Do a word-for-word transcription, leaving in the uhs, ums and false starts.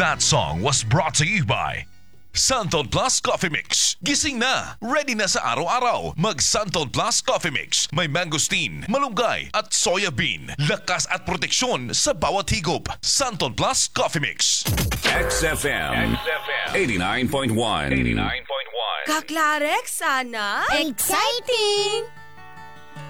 That song was brought to you by Santon Plus Coffee Mix. Gising na, ready na sa araw-araw. Mag Santon Plus Coffee Mix. May mangosteen, malunggay at soya bean. Lakas at proteksyon sa bawat higop. Santon Plus Coffee Mix. X F M eighty-nine point one. eighty-nine point one. Kaklarek, sana? Exciting!